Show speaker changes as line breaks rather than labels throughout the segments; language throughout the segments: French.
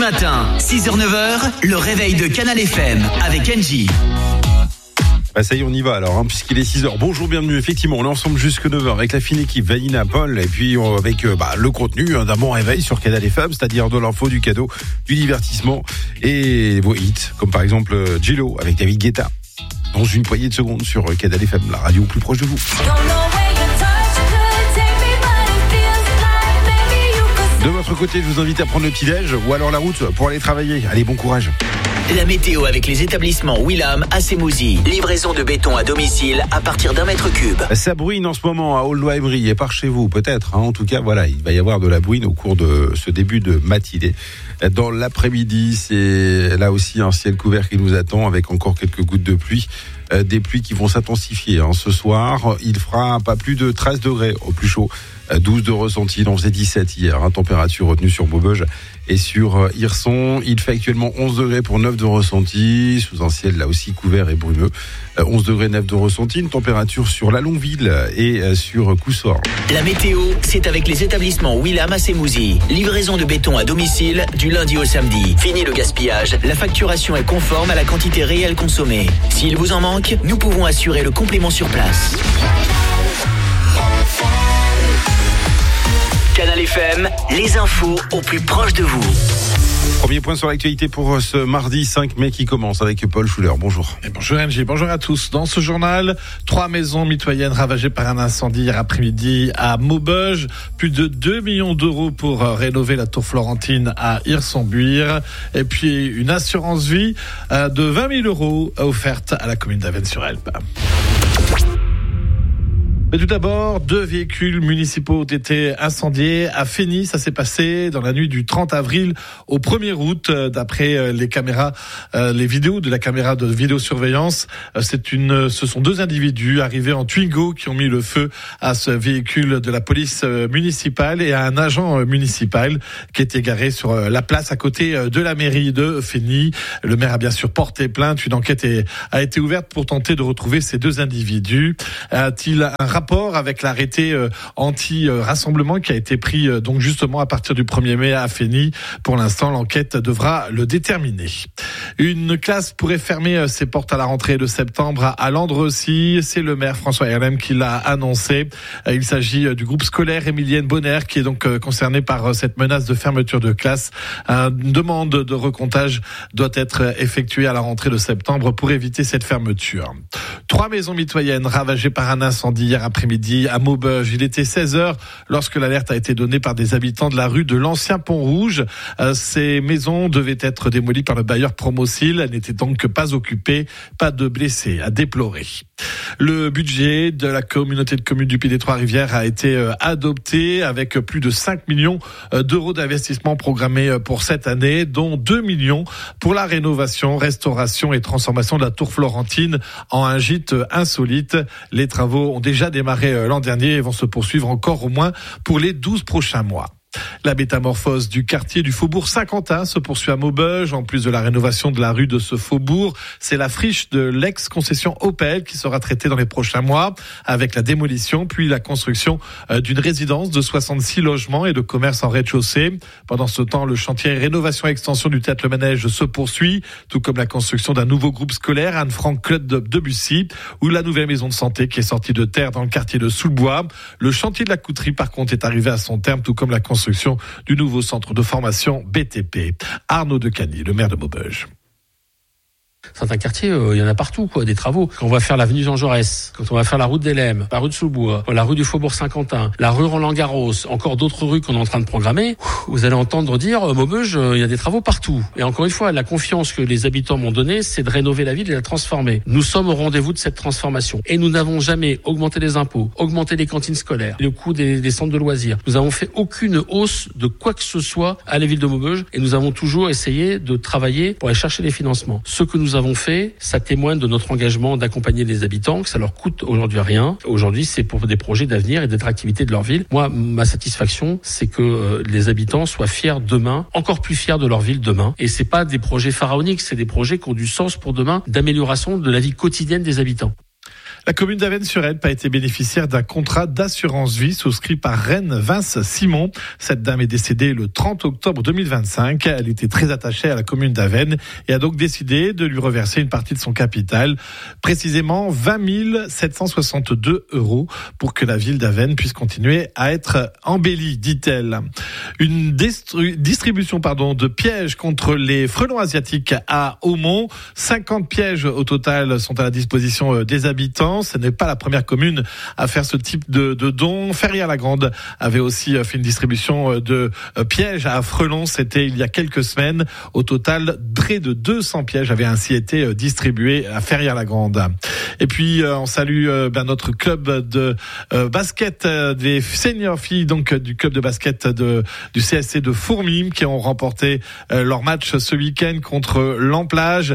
matin, 6h-9h, le réveil de Canal FM avec Engie.
Ça y est, on y va alors, puisqu'il est 6h. Bonjour, bienvenue. Effectivement, on est ensemble jusque 9h avec la fine équipe Vanina, Paul, et puis avec le contenu d'un bon réveil sur Canal FM, c'est-à-dire de l'info, du cadeau, du divertissement et vos hits, comme par exemple Gillo avec David Guetta. Dans une poignée de secondes sur Canal FM, la radio plus proche de vous. De votre côté, je vous invite à prendre le petit-déj ou alors la route pour aller travailler. Allez, bon courage.
La météo avec les établissements Willam à Sémouzy. Livraison de béton à domicile à partir d'1 mètre cube.
Ça bruine en ce moment à Aulnoy-Emery et par chez vous peut-être. En tout cas, voilà, il va y avoir de la bruine au cours de ce début de matinée. Dans l'après-midi, c'est là aussi un ciel couvert qui nous attend avec encore quelques gouttes de pluie. Des pluies qui vont s'intensifier. Ce soir, il fera pas plus de 13 degrés au plus chaud. 12 de ressenti, il en faisait 17 hier. Température retenue sur Maubeuge et sur Hirson. Il fait actuellement 11 degrés pour 9 de ressenti, sous un ciel là aussi couvert et brumeux. 11 degrés 9 de ressenti, une température sur la Longueville et sur Coussort.
La météo, c'est avec les établissements Willam à Sémouzy. Livraison de béton à domicile du lundi au samedi. Fini le gaspillage, la facturation est conforme à la quantité réelle consommée. S'il vous en manque, nous pouvons assurer le complément sur place. Canal FM, les infos au plus proche de vous.
Premier point sur l'actualité pour ce mardi 5 mai qui commence avec Paul Schuller. Bonjour.
Et bonjour Angie, bonjour à tous. Dans ce journal, 3 maisons mitoyennes ravagées par un incendie hier après-midi à Maubeuge. Plus de 2 millions d'euros pour rénover la tour Florentine à Hirson-Buire. Et puis une assurance vie de 20 000 euros offerte à la commune d'Avesnes-sur-Helpe. Mais tout d'abord, 2 véhicules municipaux ont été incendiés à Fény. Ça s'est passé dans la nuit du 30 avril au 1er août, d'après les caméras, les vidéos de la caméra de vidéosurveillance. Ce sont 2 individus arrivés en Twingo qui ont mis le feu à ce véhicule de la police municipale et à un agent municipal qui était garé sur la place à côté de la mairie de Fény. Le maire a bien sûr porté plainte. Une enquête a été ouverte pour tenter de retrouver ces 2 individus. A-t-il un rapport avec l'arrêté anti-rassemblement qui a été pris donc justement à partir du 1er mai à Fény. Pour l'instant, l'enquête devra le déterminer. Une classe pourrait fermer ses portes à la rentrée de septembre à Landrecy. C'est le maire François Herlem qui l'a annoncé. Il s'agit du groupe scolaire Émilienne Bonner qui est donc concerné par cette menace de fermeture de classe. Une demande de recomptage doit être effectuée à la rentrée de septembre pour éviter cette fermeture. 3 maisons mitoyennes ravagées par un incendie hier après-midi à Maubeuge. Il était 16h lorsque l'alerte a été donnée par des habitants de la rue de l'Ancien Pont-Rouge. Ces maisons devaient être démolies par le bailleur Promocil. Elles n'étaient donc pas occupées. Pas de blessés à déplorer. Le budget de la communauté de communes du Pied des Trois-Rivières a été adopté avec plus de 5 millions d'euros d'investissement programmés pour cette année, dont 2 millions pour la rénovation, restauration et transformation de la tour Florentine en un gîte insolite. Les travaux ont déjà démarré l'an dernier et vont se poursuivre encore au moins pour les 12 prochains mois. La métamorphose du quartier du Faubourg Saint-Quentin se poursuit à Maubeuge. En plus de la rénovation de la rue de ce faubourg, c'est la friche de l'ex-concession Opel qui sera traitée dans les prochains mois avec la démolition puis la construction d'une résidence de 66 logements et de commerces en rez-de-chaussée. Pendant ce temps, le chantier rénovation et extension du théâtre Le Manège se poursuit, tout comme la construction d'un nouveau groupe scolaire, Anne-Franck Claude de Debussy, ou la nouvelle maison de santé qui est sortie de terre dans le quartier de Soulbois. Le chantier de la couterie, par contre, est arrivé à son terme, tout comme la construction du nouveau centre de formation BTP. Arnaud Decagny, le maire de Maubeuge.
Certains quartiers, il y en a partout, des travaux. Quand on va faire l'avenue Jean Jaurès, quand on va faire la route d'Hélène, la rue de Soulbois, la rue du Faubourg Saint-Quentin, la rue Roland-Garros, encore d'autres rues qu'on est en train de programmer, vous allez entendre dire, Maubeuge, il y a des travaux partout. Et encore une fois, la confiance que les habitants m'ont donnée, c'est de rénover la ville et de la transformer. Nous sommes au rendez-vous de cette transformation. Et nous n'avons jamais augmenté les impôts, augmenté les cantines scolaires, le coût des centres de loisirs. Nous avons fait aucune hausse de quoi que ce soit à la ville de Maubeuge et nous avons toujours essayé de travailler pour aller chercher les financements. Ce que nous avons fait, ça témoigne de notre engagement d'accompagner les habitants, que ça leur coûte aujourd'hui rien. Aujourd'hui, c'est pour des projets d'avenir et d'attractivité de leur ville. Moi, ma satisfaction, c'est que les habitants soient fiers demain, encore plus fiers de leur ville demain. Et c'est pas des projets pharaoniques, c'est des projets qui ont du sens pour demain, d'amélioration de la vie quotidienne des habitants.
La commune d'Avesnes-sur-Helpe a été bénéficiaire d'un contrat d'assurance vie souscrit par Reine Vince Simon. Cette dame est décédée le 30 octobre 2025. Elle était très attachée à la commune d'Avesnes et a donc décidé de lui reverser une partie de son capital, précisément 20 762 € pour que la ville d'Avesnes puisse continuer à être embellie, dit-elle. Une distribution de pièges contre les frelons asiatiques à Aumont. 50 pièges au total sont à la disposition des habitants. Ce n'est pas la première commune à faire ce type de don. Ferrières-la-Grande avait aussi fait une distribution de pièges à frelons. C'était il y a quelques semaines. Au total, près de 200 pièges avaient ainsi été distribués à Ferrières-la-Grande. Et puis, on salue notre club de basket des seniors filles, donc du club de basket du CSC de Fourmies, qui ont remporté leur match ce week-end contre l'Emplage,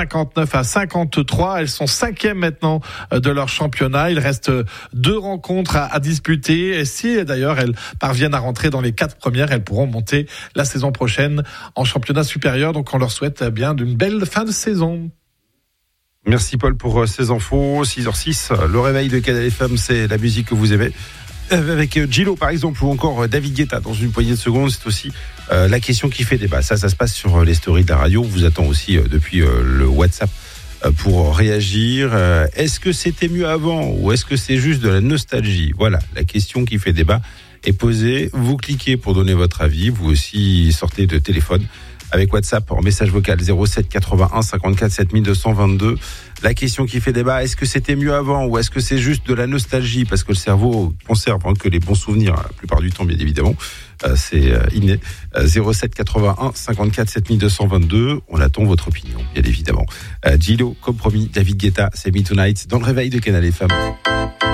59-53. Elles sont 5e maintenant de leur championnat. Il reste 2 rencontres à disputer. Et si d'ailleurs elles parviennent à rentrer dans les 4 premières, elles pourront monter la saison prochaine en championnat supérieur. Donc on leur souhaite bien d'une belle fin de saison.
Merci Paul pour ces infos. 6h06, le réveil de Canal FM, c'est la musique que vous aimez. Avec Gillo par exemple ou encore David Guetta dans une poignée de secondes, c'est aussi la question qui fait débat. Ça se passe sur les stories de la radio. On vous attend aussi depuis le WhatsApp pour réagir. Est-ce que c'était mieux avant ou est-ce que c'est juste de la nostalgie? Voilà, la question qui fait débat est posée. Vous cliquez pour donner votre avis. Vous aussi sortez de téléphone avec WhatsApp en message vocal 07 81 54 7222. La question qui fait débat, est-ce que c'était mieux avant ou est-ce que c'est juste de la nostalgie parce que le cerveau conserve que les bons souvenirs la plupart du temps, bien évidemment. C'est inné. 07 81 54 7222. On attend votre opinion, bien évidemment. Gillo, comme promis, David Guetta, c'est Me Tonight dans le réveil de Canal FM.